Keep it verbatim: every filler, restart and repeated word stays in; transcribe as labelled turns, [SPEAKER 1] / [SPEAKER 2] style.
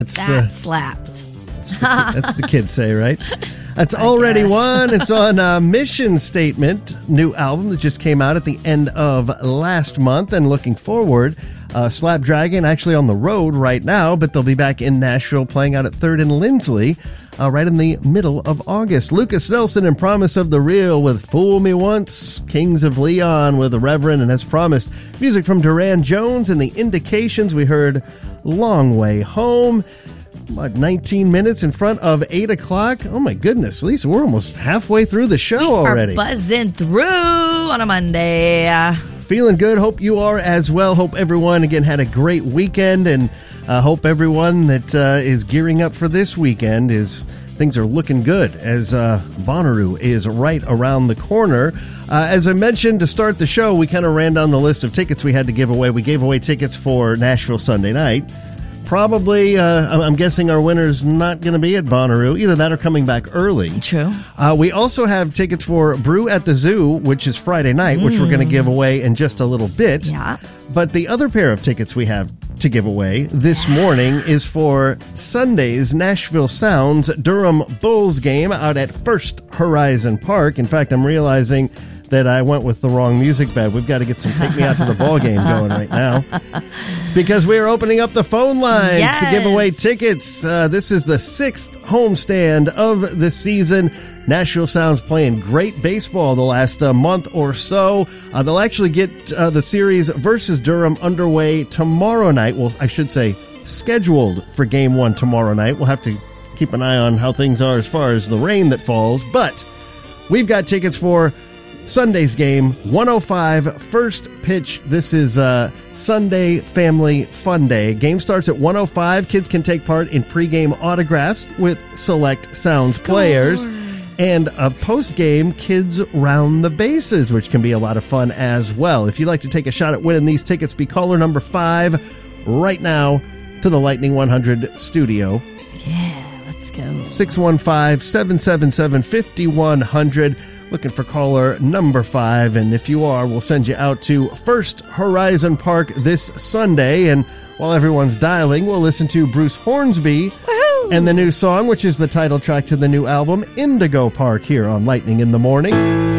[SPEAKER 1] That's,
[SPEAKER 2] that
[SPEAKER 1] uh,
[SPEAKER 2] slapped.
[SPEAKER 1] That's what the kids say, right? That's
[SPEAKER 2] I
[SPEAKER 1] Already
[SPEAKER 2] guess.
[SPEAKER 1] Won. It's on uh, Mission Statement, new album that just came out at the end of last month. And looking forward, uh, Slapdragon actually on the road right now, but they'll be back in Nashville playing out at third and Lindsley uh, right in the middle of August. Lucas Nelson and Promise of the Real with Fool Me Once. Kings of Leon with the Reverend and As Promised. Music from Duran Jones and The Indications. We heard Long Way Home. What, nineteen minutes in front of eight o'clock? Oh my goodness, Lisa, we're almost halfway through the show already.
[SPEAKER 2] We're buzzing through on a Monday.
[SPEAKER 1] Feeling good. Hope you are as well. Hope everyone, again, had a great weekend, and uh, hope everyone that uh, is gearing up for this weekend is things are looking good as uh, Bonnaroo is right around the corner. Uh, as I mentioned to start the show, we kind of ran down the list of tickets we had to give away. We gave away tickets for Nashville Sunday night. Probably, uh, I'm guessing our winner's not going to be at Bonnaroo. Either that or coming back early.
[SPEAKER 2] True.
[SPEAKER 1] Uh, we also have tickets for Brew at the Zoo, which is Friday night, mm. which we're going to give away in just a little bit.
[SPEAKER 2] Yeah.
[SPEAKER 1] But the other pair of tickets we have to give away this morning is for Sunday's Nashville Sounds Durham Bulls game out at First Horizon Park. In fact, I'm realizing that I went with the wrong music bed. We've got to get some Take Me Out to the Ball game going right now, because we are opening up the phone lines
[SPEAKER 2] yes.
[SPEAKER 1] to give away tickets. Uh, this is the sixth homestand of the season. Nashville Sounds playing great baseball the last uh, month or so. Uh, they'll actually get uh, the series versus Durham underway tomorrow night. Well, I should say scheduled for game one tomorrow night. We'll have to keep an eye on how things are as far as the rain that falls, but we've got tickets for Sunday's game, one oh five first pitch. This is uh, Sunday Family Fun Day. Game starts at one oh five. Kids can take part in pregame autographs with select Sounds
[SPEAKER 2] Score.
[SPEAKER 1] players. And a post-game, kids round the bases, which can be a lot of fun as well. If you'd like to take a shot at winning these tickets, be caller number five right now to the Lightning one hundred studio.
[SPEAKER 2] Yeah, let's go.
[SPEAKER 1] six one five, seven seven seven, five one zero zero. Looking for caller number five, and if you are, we'll send you out to First Horizon Park this Sunday. And while everyone's dialing, we'll listen to Bruce Hornsby
[SPEAKER 2] Woohoo!
[SPEAKER 1] and the new song, which is the title track to the new album, Indigo Park, here on Lightning in the Morning.